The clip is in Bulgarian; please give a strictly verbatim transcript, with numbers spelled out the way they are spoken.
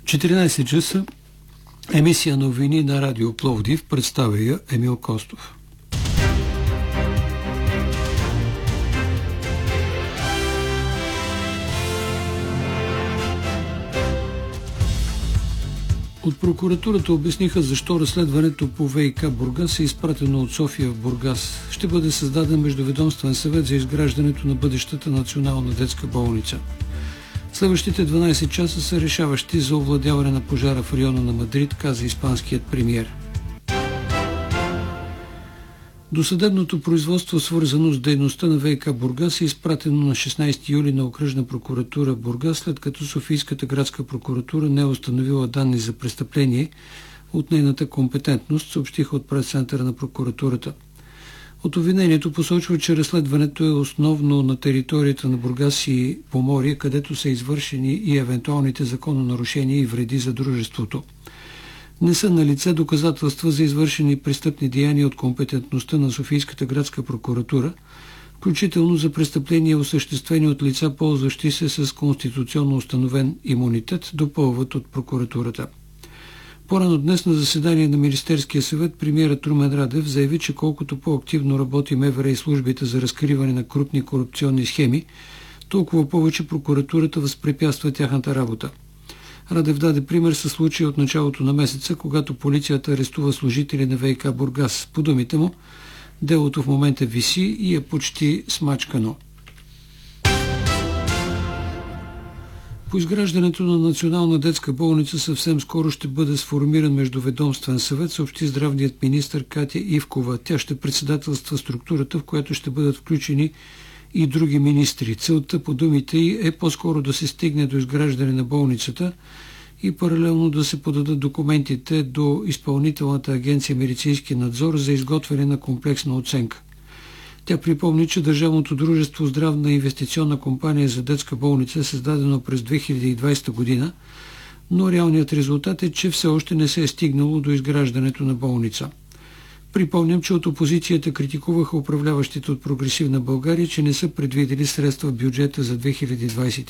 четиринайсет часа, емисия новини на Радио Пловдив, представя я Емил Костов. От прокуратурата обясниха защо разследването по ВиК Бургас е изпратено от София в Бургас. Ще бъде създаден междуведомствен съвет за изграждането на бъдещата национална детска болница. Следващите дванайсет часа са решаващи за овладяване на пожара в района на Мадрид, каза испанският премиер. Досъдебното производство, свързано с дейността на ВиК Бургас, е изпратено на шестнайсети юли на окръжна прокуратура Бургас, след като Софийската градска прокуратура не е установила данни за престъпление от нейната компетентност, съобщиха от прес-центъра на прокуратурата. От обвинението посочва, че разследването е основно на територията на Бургас и Поморие, където са извършени и евентуалните закононарушения и вреди за дружеството. Не са налице доказателства за извършени престъпни деяния от компетентността на Софийската градска прокуратура, включително за престъпления, осъществени от лица, ползващи се с конституционно установен имунитет, допълват от прокуратурата. По-рано днес на заседание на Министерския съвет премиерът Румен Радев заяви, че колкото по-активно работи МВР и службите за разкриване на крупни корупционни схеми, толкова повече прокуратурата възпрепятства тяхната работа. Радев даде пример със случая от началото на месеца, когато полицията арестува служители на ВиК Бургас. По думите му, делото в момента виси и е почти смачкано. По изграждането на национална детска болница съвсем скоро ще бъде сформиран междуведомствен съвет, съобщи здравният министър Катя Ивкова. Тя ще председателства структурата, в която ще бъдат включени и други министри. Целта, по думите й, е по-скоро да се стигне до изграждане на болницата и паралелно да се подадат документите до Изпълнителната агенция медицински надзор за изготвяне на комплексна оценка. Тя припомни, че Държавното дружество Здравна инвестиционна компания за детска болница е създадено през две хиляди и двайсета година, но реалният резултат е, че все още не се е стигнало до изграждането на болница. Припомням, че от опозицията критикуваха управляващите от Прогресивна България, че не са предвидели средства в бюджета за две хиляди двайсет